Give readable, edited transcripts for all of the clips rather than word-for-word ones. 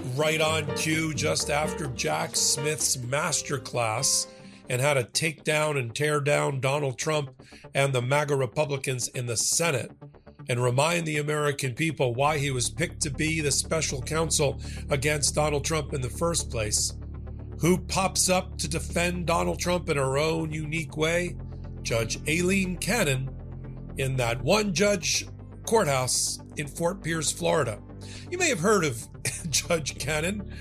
Right on cue, just after Jack Smith's masterclass and how to take down and tear down Donald Trump and the MAGA Republicans in the Senate and remind the American people why he was picked to be the special counsel against Donald Trump in the first place. Who pops up to defend Donald Trump in her own unique way? Judge Aileen Cannon in that one-judge courthouse in Fort Pierce, Florida. You may have heard of Judge Cannon.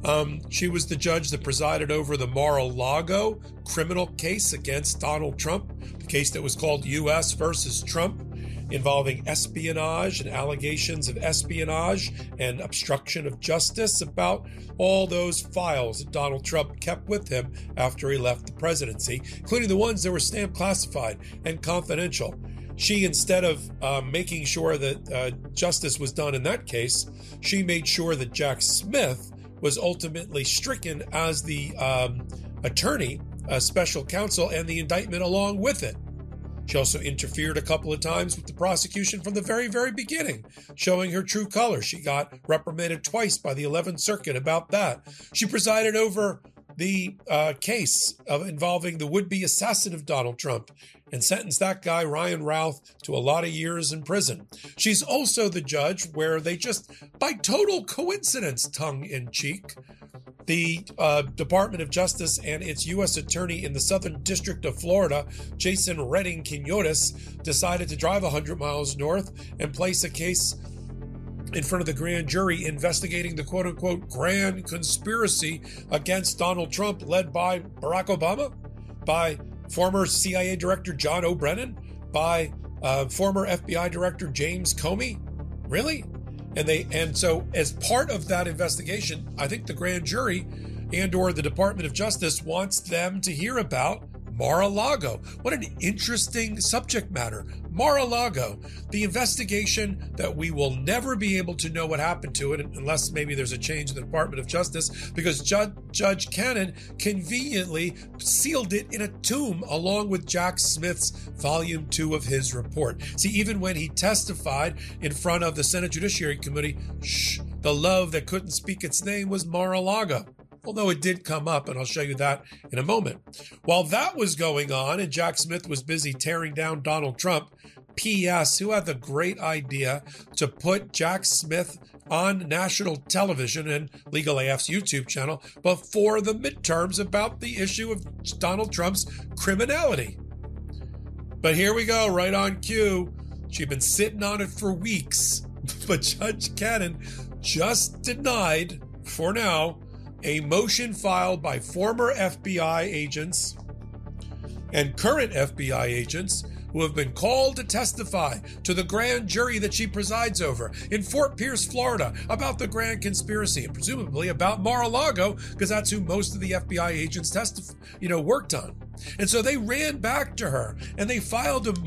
She was the judge that presided over the Mar-a-Lago criminal case against Donald Trump, the case that was called U.S. versus Trump, involving espionage and allegations of espionage and obstruction of justice about all those files that Donald Trump kept with him after he left the presidency, including the ones that were stamped classified and confidential. She, instead of making sure that justice was done in that case, she made sure that Jack Smith was ultimately stricken as the attorney, special counsel, and the indictment along with it. She also interfered a couple of times with the prosecution from the very, very beginning, showing her true colors. She got reprimanded twice by the 11th Circuit about that. She presided over the case involving the would-be assassin of Donald Trump and sentenced that guy, Ryan Routh, to a lot of years in prison. She's also the judge where they just, by total coincidence, tongue-in-cheek, the Department of Justice and its U.S. Attorney in the Southern District of Florida, Jason Redding Quinones, decided to drive 100 miles north and place a case in front of the grand jury investigating the quote-unquote grand conspiracy against Donald Trump led by Barack Obama, by former CIA Director John O'Brennan, by former FBI Director James Comey. Really? And so as part of that investigation, I think the grand jury and or the Department of Justice wants them to hear about Mar-a-Lago. What an interesting subject matter. Mar-a-Lago, the investigation that we will never be able to know what happened to it unless maybe there's a change in the Department of Justice, because Judge Cannon conveniently sealed it in a tomb along with Jack Smith's Volume 2 of his report. See, even when he testified in front of the Senate Judiciary Committee, the love that couldn't speak its name was Mar-a-Lago. Although it did come up, and I'll show you that in a moment. While that was going on and Jack Smith was busy tearing down Donald Trump, P.S., who had the great idea to put Jack Smith on national television and Legal AF's YouTube channel before the midterms about the issue of Donald Trump's criminality? But here we go, right on cue. She'd been sitting on it for weeks, but Judge Cannon just denied, for now, a motion filed by former FBI agents and current FBI agents who have been called to testify to the grand jury that she presides over in Fort Pierce, Florida, about the grand conspiracy and presumably about Mar-a-Lago, because that's who most of the FBI agents worked on. And so they ran back to her and they filed a